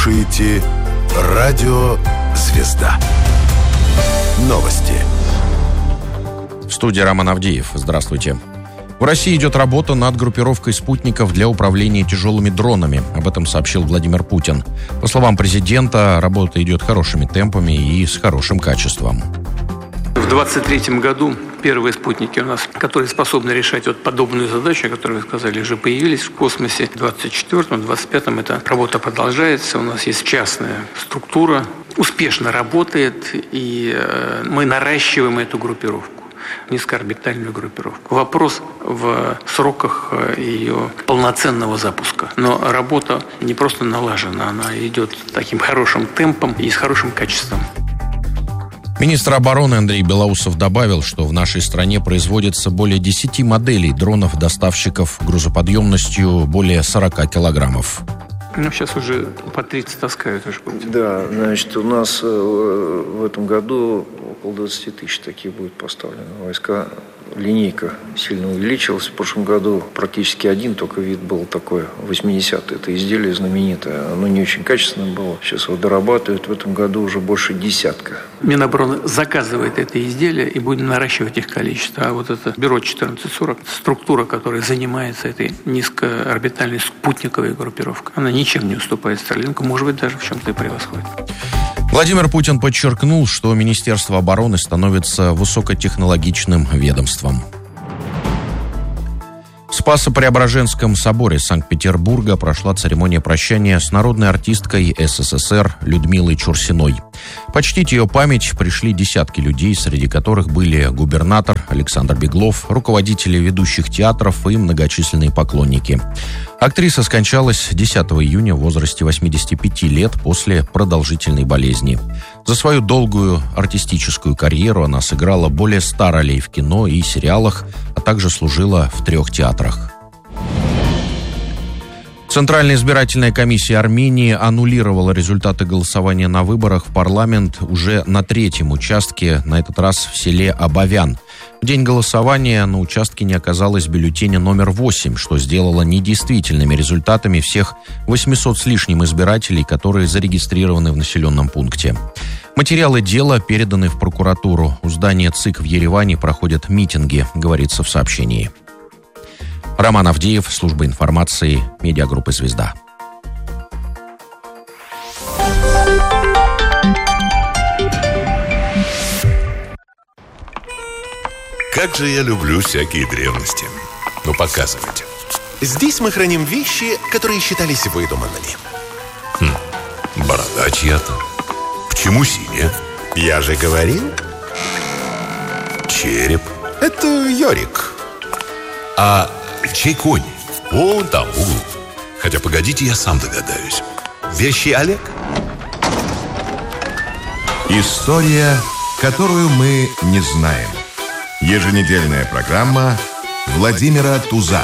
слушаете «Радио Звезда». Новости. В студии Роман Авдеев. Здравствуйте. В России идет работа над группировкой спутников для управления тяжелыми дронами. Об этом сообщил Владимир Путин. По словам президента, работа идет хорошими темпами и с хорошим качеством. В 2023 году первые спутники у нас, которые способны решать вот подобную задачу, о которой вы сказали, уже появились в космосе. В 2024-м, 2025-м эта работа продолжается. У нас есть частная структура, успешно работает, и мы наращиваем эту группировку. Низкоорбитальную группировку. Вопрос в сроках ее полноценного запуска. Но работа не просто налажена, она идет таким хорошим темпом и с хорошим качеством. Министр обороны Андрей Белоусов добавил, что в нашей стране производится более 10 моделей дронов-доставщиков грузоподъемностью более 40 килограммов. Ну, сейчас уже по 30 таскают. Да, значит, у нас в этом году около 20 тысяч таких будет поставлено. Войска, линейка сильно увеличилась. В прошлом году практически один только вид был такой, 80-й. Это изделие знаменитое. Оно не очень качественное было. Сейчас его дорабатывают. В этом году уже больше десятка. Минобороны заказывает это изделие, и будем наращивать их количество. А вот это бюро 1440, структура, которая занимается этой низкоорбитальной спутниковой группировкой, она ничем не уступает Старлинку, может быть, даже в чем-то и превосходит. Владимир Путин подчеркнул, что Министерство обороны становится высокотехнологичным ведомством. В Спасо-Преображенском соборе Санкт-Петербурга прошла церемония прощания с народной артисткой СССР Людмилой Чурсиной. Почтить ее память пришли десятки людей, среди которых были губернатор Александр Беглов, руководители ведущих театров и многочисленные поклонники. Актриса скончалась 10 июня в возрасте 85 лет после продолжительной болезни. За свою долгую артистическую карьеру она сыграла более 100 ролей в кино и сериалах, а также служила в 3 театрах. Центральная избирательная комиссия Армении аннулировала результаты голосования на выборах в парламент уже на 3-м участке, на этот раз в селе Абовян. В день голосования на участке не оказалось бюллетеня номер 8, что сделало недействительными результатами всех 800 с лишним избирателей, которые зарегистрированы в населенном пункте. Материалы дела переданы в прокуратуру. У здания ЦИК в Ереване проходят митинги, говорится в сообщении. Роман Авдеев, служба информации, медиагруппы «Звезда». Как же я люблю всякие древности. Ну, показывайте. Здесь мы храним вещи, которые считались выдуманными. Борода чья-то. Почему синяя? Я же говорил. Череп. Это Йорик. А чей конь? Вон там, в углу. Хотя, погодите, я сам догадаюсь. Вещи Олег? История, которую мы не знаем. Еженедельная программа Владимира Туза.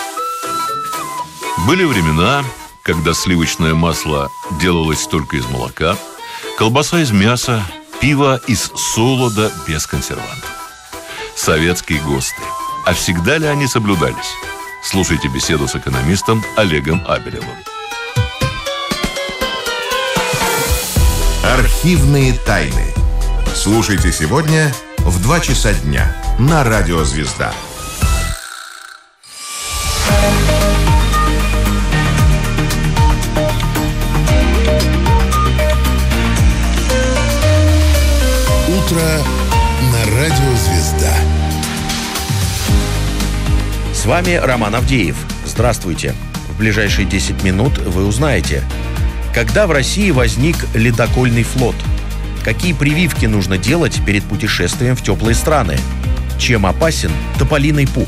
Были времена, когда сливочное масло делалось только из молока, колбаса из мяса, пиво из солода без консервантов. Советские ГОСТы. А всегда ли они соблюдались? Слушайте беседу с экономистом Олегом Абелевым. Архивные тайны. Слушайте сегодня в 2 часа дня на Радио Звезда. Утро на Радио Звезда. С вами Роман Авдеев. Здравствуйте. В ближайшие 10 минут вы узнаете, когда в России возник ледокольный флот, какие прививки нужно делать перед путешествием в теплые страны, чем опасен тополиный пух.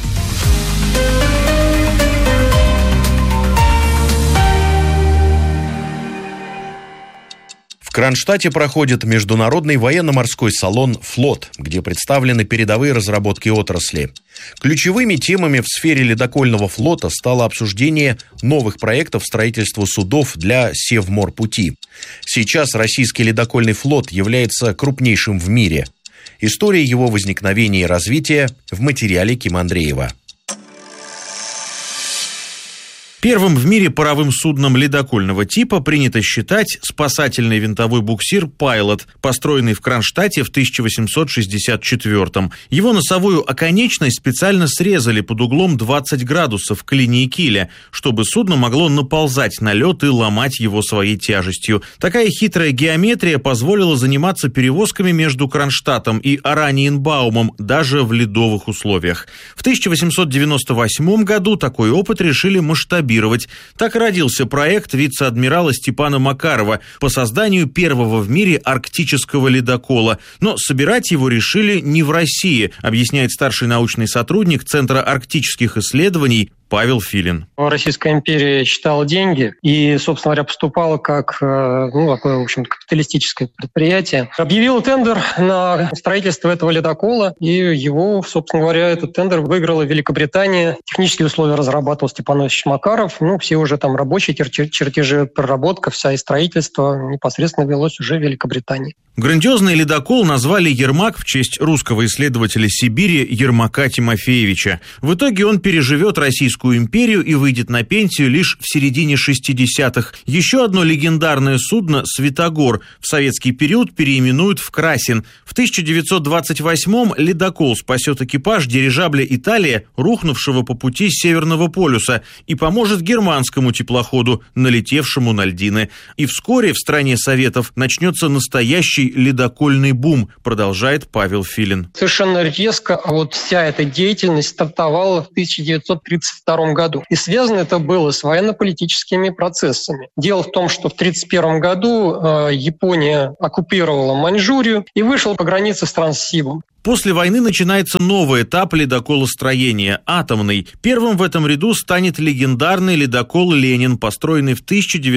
В Кронштадте проходит международный военно-морской салон «Флот», где представлены передовые разработки отрасли. Ключевыми темами в сфере ледокольного флота стало обсуждение новых проектов строительства судов для Севморпути. Сейчас российский ледокольный флот является крупнейшим в мире. История его возникновения и развития в материале Кима Андреева. Первым в мире паровым судном ледокольного типа принято считать спасательный винтовой буксир «Пайлот», построенный в Кронштадте в 1864-м. Его носовую оконечность специально срезали под углом 20 градусов к линии киля, чтобы судно могло наползать на лед и ломать его своей тяжестью. Такая хитрая геометрия позволила заниматься перевозками между Кронштадтом и Ораниенбаумом даже в ледовых условиях. В 1898 году такой опыт решили масштабировать. Так родился проект вице-адмирала Степана Макарова по созданию первого в мире арктического ледокола. Но собирать его решили не в России, объясняет старший научный сотрудник Центра арктических исследований Павел Филин. Российская империя считала деньги и, собственно говоря, поступала как такое, в общем, капиталистическое предприятие. Объявила тендер на строительство этого ледокола, и его, собственно говоря, этот тендер выиграла Великобритания. Технические условия разрабатывал Степан Ильич Макаров. Все уже там рабочие чертежи, проработка, вся и строительство непосредственно велось уже в Великобритании. Грандиозный ледокол назвали «Ермак» в честь русского исследователя Сибири Ермака Тимофеевича. В итоге он переживет Российскую империю и выйдет на пенсию лишь в середине 60-х. Еще одно легендарное судно «Святогор» в советский период переименуют в «Красин». В 1928-м ледокол спасет экипаж дирижабля «Италия», рухнувшего по пути Северного полюса, и поможет германскому теплоходу, налетевшему на льдины. И вскоре в стране Советов начнется настоящий ледокольный бум, продолжает Павел Филин. Совершенно резко вся эта деятельность стартовала в 1932 году. И связано это было с военно-политическими процессами. Дело в том, что в 1931 году Япония оккупировала Маньчжурию и вышла по границе стран с Сибом. После войны начинается новый этап ледоколостроения – атомный. Первым в этом ряду станет легендарный ледокол «Ленин», построенный в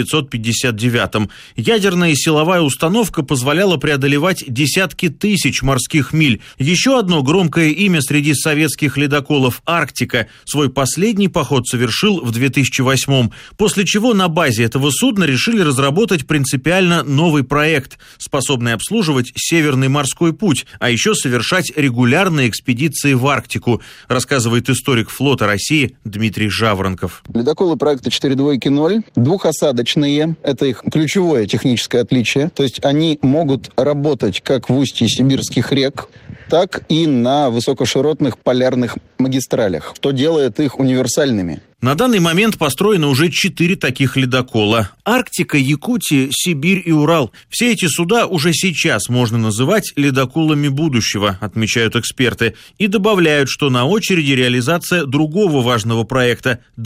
1959-м. Ядерная силовая установка позволяла преодолевать десятки тысяч морских миль. Еще одно громкое имя среди советских ледоколов – «Арктика». Свой последний поход совершил в 2008-м, после чего на базе этого судна решили разработать принципиально новый проект, способный обслуживать Северный морской путь, а еще совершать регулярные экспедиции в Арктику, рассказывает историк флота России Дмитрий Жаворонков. Ледоколы проекта 4.2.0 двухосадочные. Это их ключевое техническое отличие. То есть они могут работать как в устье сибирских рек, так и на высокоширотных полярных магистралях, что делает их универсальными. На данный момент построено уже 4 таких ледокола. Арктика, Якутия, Сибирь и Урал. Все эти суда уже сейчас можно называть ледоколами будущего, отмечают эксперты. И добавляют, что на очереди реализация другого важного проекта –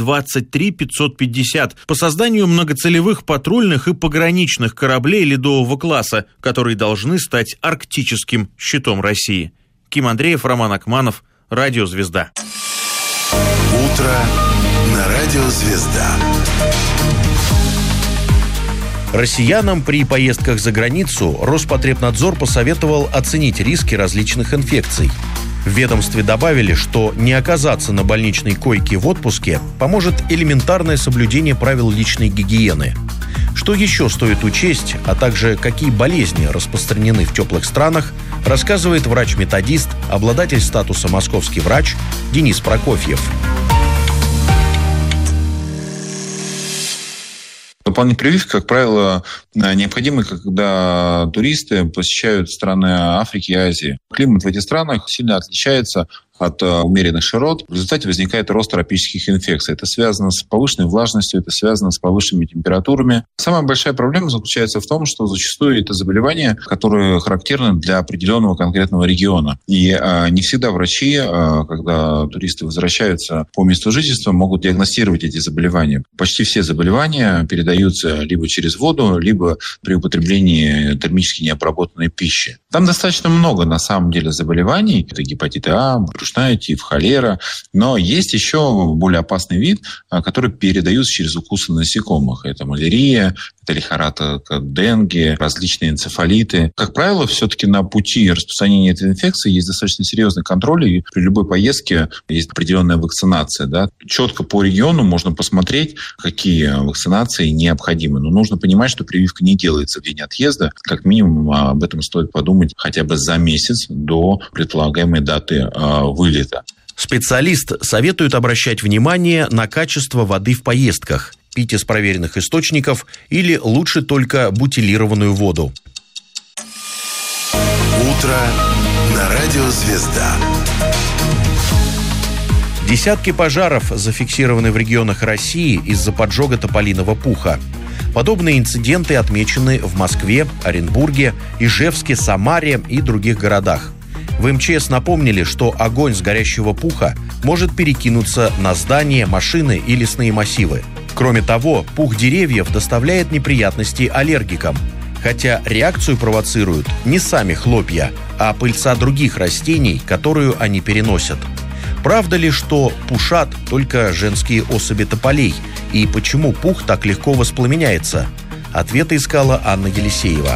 23550 по созданию многоцелевых патрульных и пограничных кораблей ледового класса, которые должны стать арктическим щитом России. Ким Андреев, Роман Акманов, Радио «Звезда». Утро на Радио «Звезда». Россиянам при поездках за границу Роспотребнадзор посоветовал оценить риски различных инфекций. В ведомстве добавили, что не оказаться на больничной койке в отпуске поможет элементарное соблюдение правил личной гигиены. Что еще стоит учесть, а также какие болезни распространены в теплых странах, рассказывает врач-методист, обладатель статуса «Московский врач» Денис Прокофьев. Дополнительные прививки, как правило, необходимы, когда туристы посещают страны Африки и Азии. Климат в этих странах сильно отличается от умеренных широт. В результате возникает рост тропических инфекций. Это связано с повышенной влажностью, это связано с повышенными температурами. Самая большая проблема заключается в том, что зачастую это заболевания, которые характерны для определенного конкретного региона. И не всегда врачи, когда туристы возвращаются по месту жительства, могут диагностировать эти заболевания. Почти все заболевания передаются либо через воду, либо при употреблении термически необработанной пищи. Там достаточно много, на самом деле, заболеваний. Это гепатит А, брюшная тиф, холера. Но есть еще более опасный вид, который передается через укусы насекомых. Это малярия, это лихорадка денге, различные энцефалиты. Как правило, все-таки на пути распространения этой инфекции есть достаточно серьезный контроль, и при любой поездке есть определенная вакцинация. Да? Четко по региону можно посмотреть, какие вакцинации необходимы. Но нужно понимать, что прививка не делается в день отъезда. Как минимум об этом стоит подумать хотя бы за месяц до предполагаемой даты вылета. Специалист советует обращать внимание на качество воды в поездках, пить из проверенных источников или лучше только бутилированную воду. Утро на радио «Звезда». Десятки пожаров зафиксированы в регионах России из-за поджога тополиного пуха. Подобные инциденты отмечены в Москве, Оренбурге, Ижевске, Самаре и других городах. В МЧС напомнили, что огонь с горящего пуха может перекинуться на здания, машины и лесные массивы. Кроме того, пух деревьев доставляет неприятности аллергикам. Хотя реакцию провоцируют не сами хлопья, а пыльца других растений, которую они переносят. Правда ли, что пушат только женские особи тополей? И почему пух так легко воспламеняется? Ответы искала Анна Елисеева.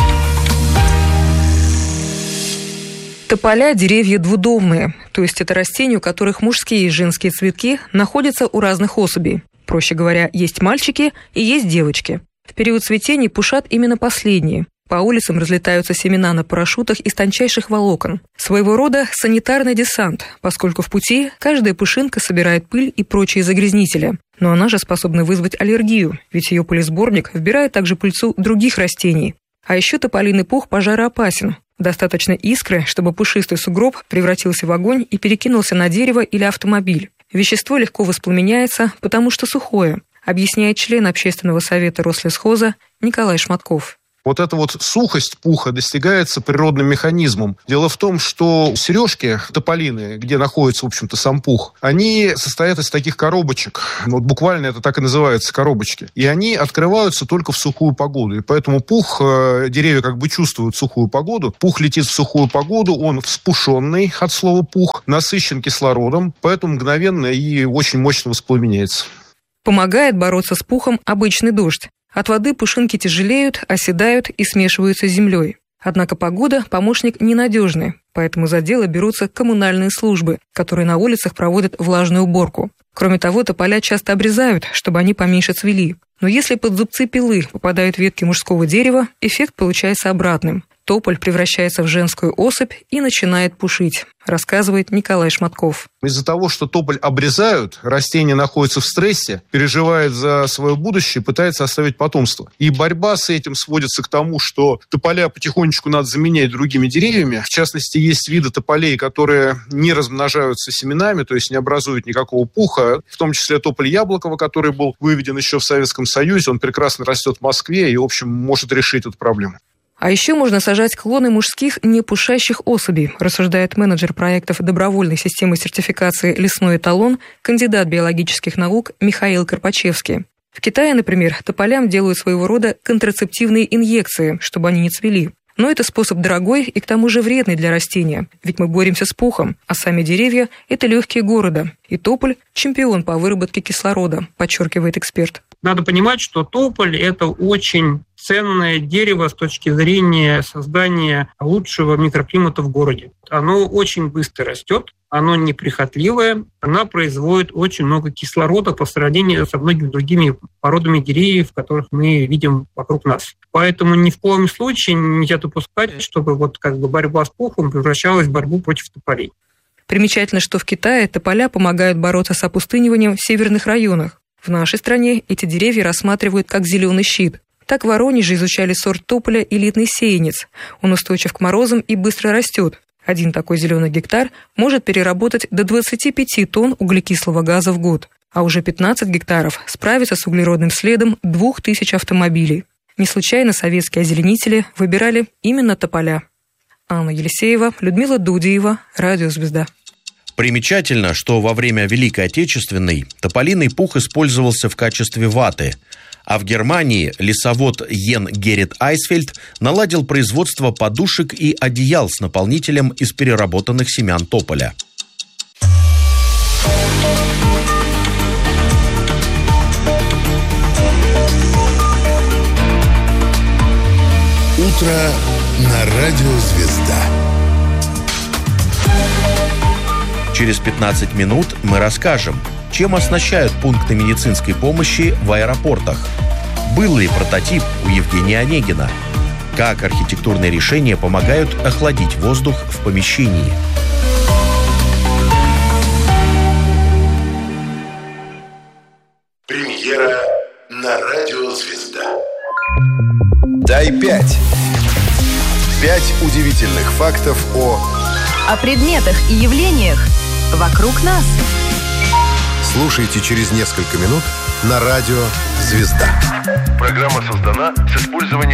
Тополя – деревья двудомные, то есть это растения, у которых мужские и женские цветки находятся у разных особей. Проще говоря, есть мальчики и есть девочки. В период цветения пушат именно последние. По улицам разлетаются семена на парашютах из тончайших волокон. Своего рода санитарный десант, поскольку в пути каждая пушинка собирает пыль и прочие загрязнители. Но она же способна вызвать аллергию, ведь ее пылесборник вбирает также пыльцу других растений. А еще тополиный пух пожароопасен. Достаточно искры, чтобы пушистый сугроб превратился в огонь и перекинулся на дерево или автомобиль. Вещество легко воспламеняется, потому что сухое, объясняет член Общественного совета Рослесхоза Николай Шматков. Вот эта вот сухость пуха достигается природным механизмом. Дело в том, что сережки тополиные, где находится, в общем-то, сам пух, они состоят из таких коробочек. Вот буквально это так и называется, коробочки. И они открываются только в сухую погоду. И поэтому пух, деревья как бы чувствуют сухую погоду. Пух летит в сухую погоду, он вспушенный от слова пух, насыщен кислородом, поэтому мгновенно и очень мощно воспламеняется. Помогает бороться с пухом обычный дождь. От воды пушинки тяжелеют, оседают и смешиваются с землей. Однако погода – помощник ненадежный, поэтому за дело берутся коммунальные службы, которые на улицах проводят влажную уборку. Кроме того, тополя часто обрезают, чтобы они поменьше цвели. Но если под зубцы пилы попадают ветки мужского дерева, эффект получается обратным. Тополь превращается в женскую особь и начинает пушить, рассказывает Николай Шматков. Из-за того, что тополь обрезают, растение находится в стрессе, переживает за свое будущее, пытается оставить потомство. И борьба с этим сводится к тому, что тополя потихонечку надо заменять другими деревьями. В частности, есть виды тополей, которые не размножаются семенами, то есть не образуют никакого пуха, в том числе тополь Яблокова, который был выведен еще в Советском Союзе. Он прекрасно растет в Москве и, в общем, может решить эту проблему. А еще можно сажать клоны мужских непушащих особей, рассуждает менеджер проектов добровольной системы сертификации «Лесной эталон», кандидат биологических наук Михаил Карпачевский. В Китае, например, тополям делают своего рода контрацептивные инъекции, чтобы они не цвели. Но это способ дорогой и к тому же вредный для растения, ведь мы боремся с пухом, а сами деревья – это легкие города. И тополь – чемпион по выработке кислорода, подчеркивает эксперт. Надо понимать, что тополь – это очень ценное дерево с точки зрения создания лучшего микроклимата в городе. Оно очень быстро растет, оно неприхотливое, оно производит очень много кислорода по сравнению со многими другими породами деревьев, которых мы видим вокруг нас. Поэтому ни в коем случае нельзя допускать, чтобы борьба с пухом превращалась в борьбу против тополей. Примечательно, что в Китае тополя помогают бороться с опустыниванием в северных районах. В нашей стране эти деревья рассматривают как зеленый щит. Так в Воронеже изучали сорт тополя элитный сеянец. Он устойчив к морозам и быстро растет. Один такой зеленый гектар может переработать до 25 тонн углекислого газа в год. А уже 15 гектаров справятся с углеродным следом 2000 автомобилей. Не случайно советские озеленители выбирали именно тополя. Анна Елисеева, Людмила Дудиева, Радио «Звезда». Примечательно, что во время Великой Отечественной тополиный пух использовался в качестве ваты, а в Германии лесовод Йен Геррит Айсфельд наладил производство подушек и одеял с наполнителем из переработанных семян тополя. Утро на радио «Звезда». Через 15 минут мы расскажем, чем оснащают пункты медицинской помощи в аэропортах. Был ли прототип у Евгения Онегина? Как архитектурные решения помогают охладить воздух в помещении? Дай 5. 5 удивительных фактов о предметах и явлениях вокруг нас. Слушайте через несколько минут на радио «Звезда». Программа создана с использованием